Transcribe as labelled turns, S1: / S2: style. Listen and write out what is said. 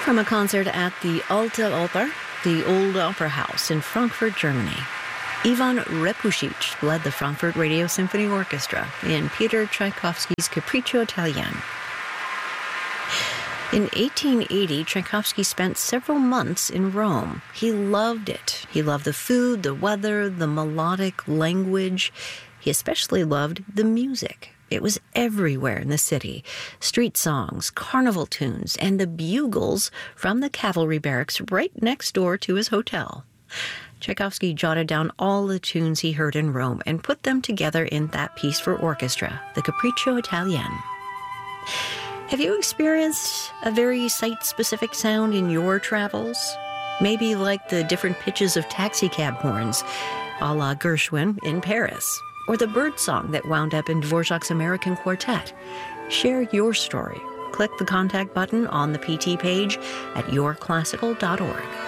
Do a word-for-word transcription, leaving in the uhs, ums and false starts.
S1: From a concert at the Alte Oper, the Old Opera House in Frankfurt, Germany, Ivan Repusic led the Frankfurt Radio Symphony Orchestra in Peter Tchaikovsky's Capriccio Italien. In eighteen eighty, Tchaikovsky spent several months in Rome. He loved it. He loved the food, the weather, the melodic language. He especially loved the music. It was everywhere in the city. Street songs, carnival tunes, and the bugles from the cavalry barracks right next door to his hotel. Tchaikovsky jotted down all the tunes he heard in Rome and put them together in that piece for orchestra, the Capriccio Italien. Have you experienced a very site-specific sound in your travels? Maybe like the different pitches of taxicab horns, a la Gershwin in Paris, or the bird song that wound up in Dvorak's American Quartet. Share your story. Click the contact button on the P T page at your classical dot org.